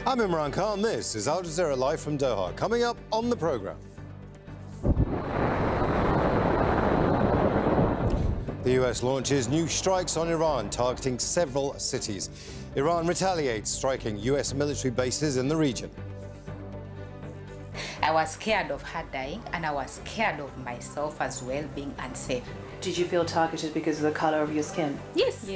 I'm Imran Khan. This is Al Jazeera Live from Doha. Coming up on the programme. The US launches new strikes on Iran, targeting several cities. Iran retaliates, striking US military bases in the region. I was scared of her dying, and I was scared of myself as well being unsafe. Did you feel targeted because of the color of your skin? Yes.